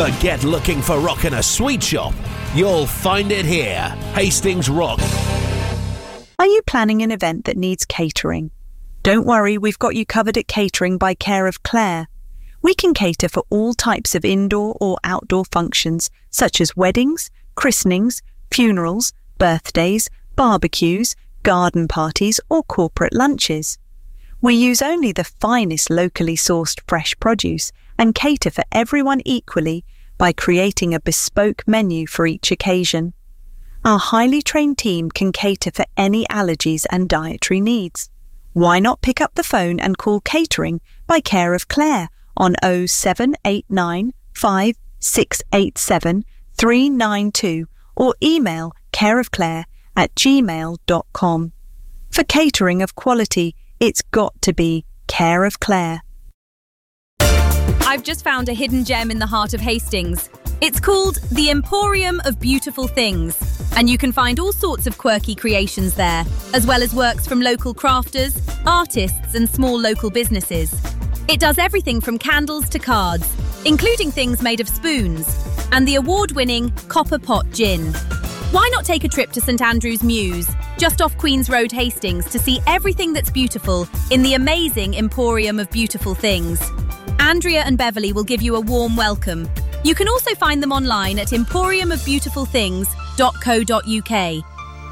Forget looking for rock in a sweet shop. You'll find it here. Hastings Rock. Are you planning an event that needs catering? Don't worry, we've got you covered at Catering by Care of Clare. We can cater for all types of indoor or outdoor functions, such as weddings, christenings, funerals, birthdays, barbecues, garden parties, or corporate lunches. We use only the finest locally sourced fresh produce and cater for everyone equally by creating a bespoke menu for each occasion. Our highly trained team can cater for any allergies and dietary needs. Why not pick up the phone and call Catering by Care of Clare on 0789 5687 392 or email careofclare@gmail.com. For catering of quality, it's got to be Care of Clare. I've just found a hidden gem in the heart of Hastings. It's called the Emporium of Beautiful Things, and you can find all sorts of quirky creations there, as well as works from local crafters, artists and small local businesses. It does everything from candles to cards, including things made of spoons, and the award-winning Copper Pot Gin. Why not take a trip to St Andrew's Mews, just off Queen's Road, Hastings, to see everything that's beautiful in the amazing Emporium of Beautiful Things? Andrea and Beverly will give you a warm welcome. You can also find them online at emporiumofbeautifulthings.co.uk.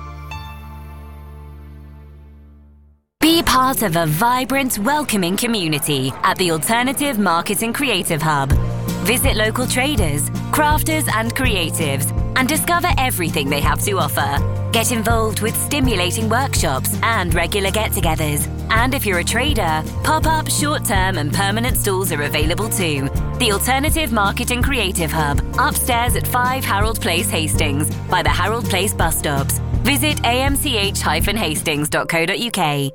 Be part of a vibrant, welcoming community at the Alternative Market and Creative Hub. Visit local traders, crafters and creatives and discover everything they have to offer. Get involved with stimulating workshops and regular get-togethers. And if you're a trader, pop-up, short-term and permanent stalls are available too. The Alternative Market and Creative Hub, upstairs at 5 Harold Place, Hastings, by the Harold Place bus stops. Visit amch-hastings.co.uk.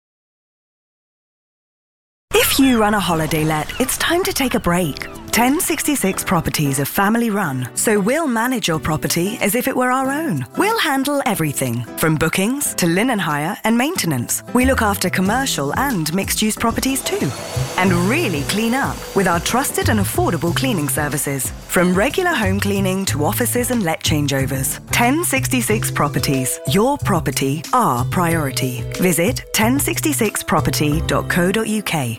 If you run a holiday let, it's time to take a break. 1066 Properties are family run, so we'll manage your property as if it were our own. We'll handle everything, from bookings to linen hire and maintenance. We look after commercial and mixed-use properties too. And really clean up with our trusted and affordable cleaning services. From regular home cleaning to offices and let changeovers. 1066 Properties. Your property, our priority. Visit 1066property.co.uk.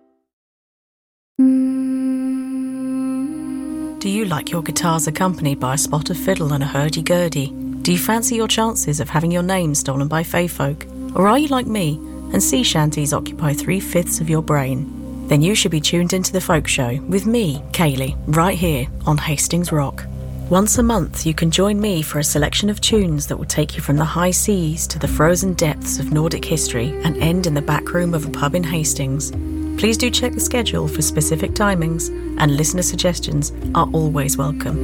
Do you like your guitars accompanied by a spot of fiddle and a hurdy-gurdy? Do you fancy your chances of having your name stolen by fey folk? Or are you like me, and sea shanties occupy 3/5 of your brain? Then you should be tuned into the Folk Show with me, Kaylee, right here on Hastings Rock. Once a month, you can join me for a selection of tunes that will take you from the high seas to the frozen depths of Nordic history and end in the back room of a pub in Hastings. Please do check the schedule for specific timings, and listener suggestions are always welcome.